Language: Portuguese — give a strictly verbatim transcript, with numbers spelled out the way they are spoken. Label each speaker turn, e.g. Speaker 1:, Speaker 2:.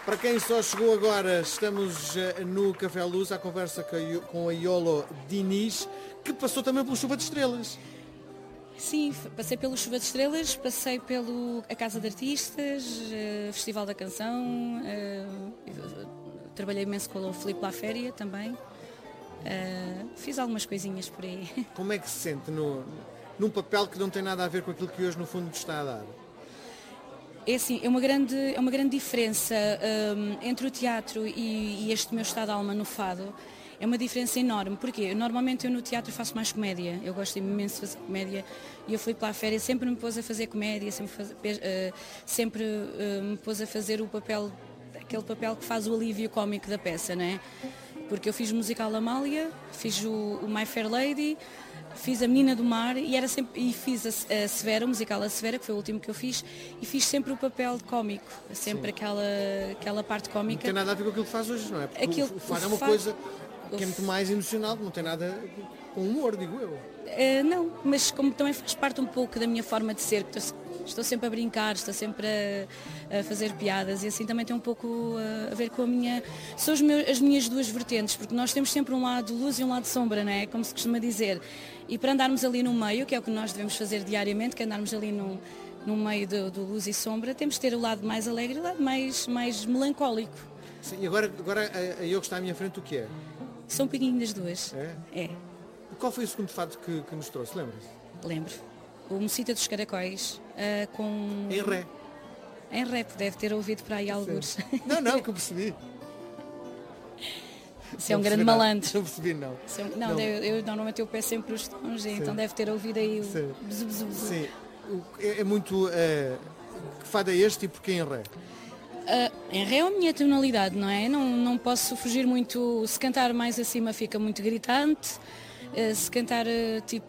Speaker 1: Para quem só chegou agora, estamos eh, no Café Luz à conversa com a Io- com a Iolo Diniz, que passou também pelo Chuva de Estrelas.
Speaker 2: Sim, f- passei pelo Chuva de Estrelas, passei pelo a Casa de Artistas, eh, Festival da Canção, eh, trabalhei imenso com o Filipe La Féria também. Eh, fiz algumas coisinhas por aí.
Speaker 1: Como é que se sente no, num papel que não tem nada a ver com aquilo que hoje no fundo está a dar?
Speaker 2: É assim, é uma grande, é uma grande diferença hum, entre o teatro e, e este meu estado de alma no fado. É uma diferença enorme. Porquê? Normalmente eu no teatro faço mais comédia. Eu gosto imenso de fazer comédia. E eu fui para a férias, sempre me pôs a fazer comédia, sempre, faz, uh, sempre uh, me pôs a fazer o papel, aquele papel que faz o alívio cómico da peça, não é? Porque eu fiz o musical Amália, fiz o, o My Fair Lady, fiz a Menina do Mar e, era sempre, e fiz a, a Severa, o musical A Severa, que foi o último que eu fiz, e fiz sempre o papel de cómico, sempre aquela, aquela parte
Speaker 1: Não
Speaker 2: cómica.
Speaker 1: tem nada a ver com aquilo que faz hoje, não é? Porque
Speaker 2: Aquilo-
Speaker 1: o, o fado é
Speaker 2: o
Speaker 1: uma
Speaker 2: fado-
Speaker 1: coisa que é muito mais emocional, não tem nada com humor, digo eu.
Speaker 2: Uh, não, mas como também faz parte um pouco da minha forma de ser, que estou, estou sempre a brincar, estou sempre a, a fazer piadas e assim também tem um pouco uh, a ver com a minha. São os meus- as minhas duas vertentes, porque nós temos sempre um lado luz e um lado sombra, não é? Como se costuma dizer. E para andarmos ali no meio, que é o que nós devemos fazer diariamente, que é andarmos ali no, no meio do, do luz e sombra, temos de ter o lado mais alegre e o lado mais, mais melancólico.
Speaker 1: Sim, e agora, agora a, a eu que está à minha frente, o que é?
Speaker 2: São um pouquinho das duas.
Speaker 1: É?
Speaker 2: É,
Speaker 1: Qual foi o segundo fado que, que nos trouxe, lembra-se?
Speaker 2: lembro. O Mocita dos Caracóis, uh, com...
Speaker 1: Em ré.
Speaker 2: Em rap, deve ter ouvido para aí alguns.
Speaker 1: Não, não, que eu percebi.
Speaker 2: Isso é um
Speaker 1: Não
Speaker 2: grande
Speaker 1: percebi nada.
Speaker 2: malandro.
Speaker 1: Não percebi, não.
Speaker 2: Isso é um- Não,
Speaker 1: Não.
Speaker 2: deve- eu normalmente eu peço sempre os tons, então deve ter ouvido aí o
Speaker 1: Sim.
Speaker 2: bzu, bzu, bzu.
Speaker 1: Sim. O- É, é muito... eh, que fado é este e porquê em ré?
Speaker 2: Ah, em ré é a minha tonalidade, não é? Não, não posso fugir muito. Se cantar mais acima fica muito gritante. Ah, se cantar ah, tipo